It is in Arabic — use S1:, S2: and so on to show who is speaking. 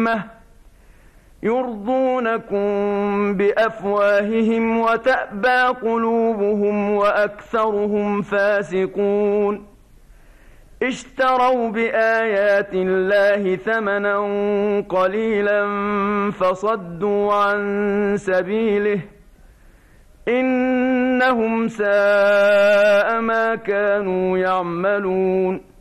S1: أمة يرضونكم بأفواههم وتأبى قلوبهم وأكثرهم فاسقون اشتروا بآيات الله ثمنا قليلا فصدوا عن سبيله إنهم ساء ما كانوا يعملون